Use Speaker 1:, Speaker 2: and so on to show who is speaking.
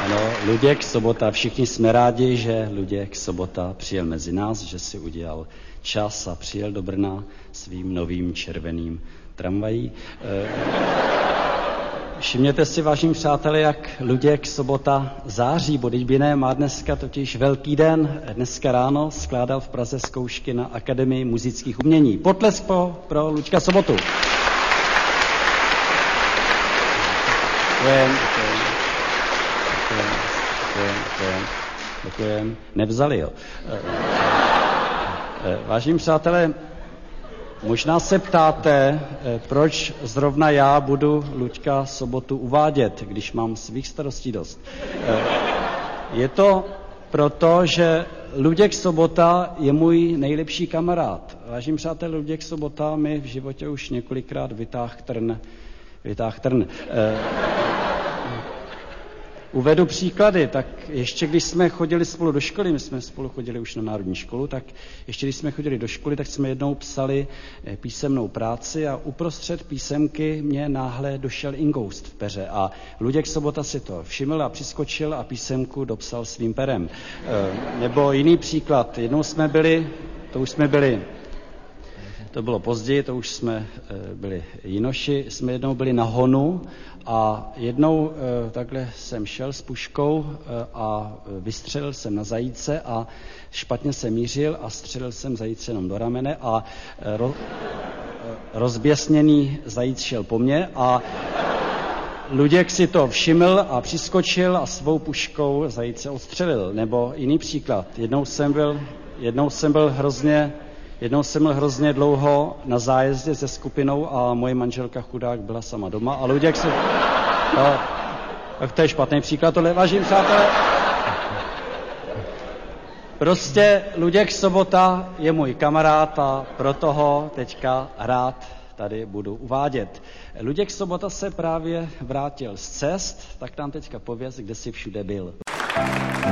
Speaker 1: Ano, Luděk Sobota, všichni jsme rádi, že Luděk Sobota přijel mezi nás, že si udělal čas a přijel do Brna svým novým červeným tramvají. Všimněte si, vážení přátelé, jak Luděk Sobota září, Bodybuilding má dneska totiž velký den. Dneska ráno skládal v Praze zkoušky na Akademii muzických umění. Potlesk pro Luďka Sobotu. Děkujem. Nevzali, jo. Vážení přátelé, možná se ptáte, proč zrovna já budu Luďka Sobotu uvádět, když mám svých starostí dost. Je to proto, že Luděk Sobota je můj nejlepší kamarád. Vážení přátelé, Luděk Sobota mi v životě už několikrát vytáhl trn. Uvedu příklady, tak ještě když jsme chodili spolu do školy, my jsme spolu chodili už na národní školu, tak ještě když jsme chodili do školy, tak jsme jednou psali písemnou práci a uprostřed písemky mě náhle došel ingoust v peře a Luděk Sobota si to všiml a přiskočil a písemku dopsal svým perem. Nebo jiný příklad, jednou jsme byli, to bylo později, to už jsme byli jinoši, jsme jednou byli na honu a jednou takhle jsem šel s puškou a vystřelil jsem na zajíce a špatně jsem mířil a střelil jsem zajíce jenom do ramene a rozběsněný zajíc šel po mně a Luděk si to všiml a přiskočil a svou puškou zajíce odstřelil. Nebo jiný příklad, jednou jsem byl hrozně dlouho na zájezdě se skupinou a moje manželka chudák byla sama doma a Luděk se... No, tak to je špatný příklad, tohle, vážení přátelé. Prostě Luděk Sobota je můj kamarád a proto ho teďka rád tady budu uvádět. Luděk Sobota se právě vrátil z cest, tak nám teďka pověz, kde jsi všude byl.